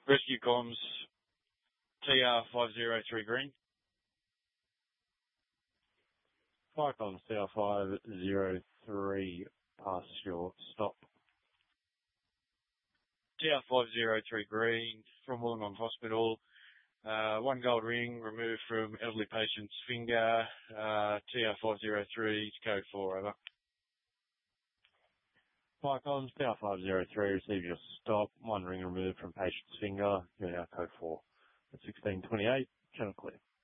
Rescue comms, TR503 green. Fire comms, TR503, pass your stop. TR503 green from Wollongong Hospital. One gold ring removed from elderly patient's finger. TR503, code 4, over. Fire comms, TR503, receive your stop. One ring removed from patient's finger. You're now code 4. At 1628, channel clear.